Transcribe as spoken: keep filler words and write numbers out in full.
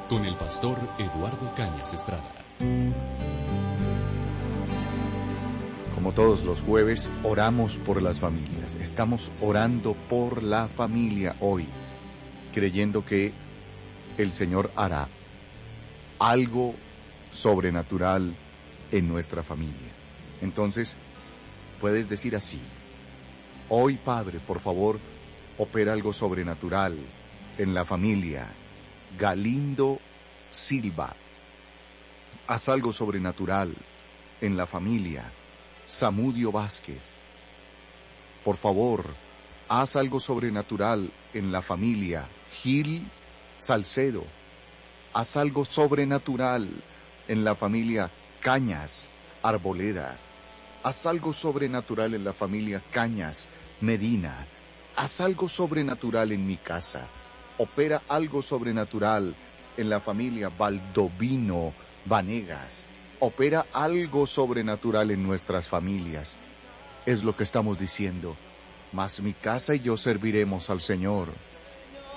con el pastor Eduardo Cañas Estrada. Como todos los jueves, oramos por las familias. Estamos orando por la familia hoy, creyendo que el Señor hará algo sobrenatural en nuestra familia. Entonces, puedes decir así: hoy, Padre, por favor, opera algo sobrenatural en la familia Galindo Silva. Haz algo sobrenatural en la familia Samudio Vázquez. Por favor, haz algo sobrenatural en la familia Gil Salcedo. Haz algo sobrenatural en la familia Cañas Arboleda. Haz algo sobrenatural en la familia Cañas Medina. Haz algo sobrenatural en mi casa. Opera algo sobrenatural en la familia Valdovino Vanegas. Opera algo sobrenatural en nuestras familias. Es lo que estamos diciendo. Mas mi casa y yo serviremos al Señor.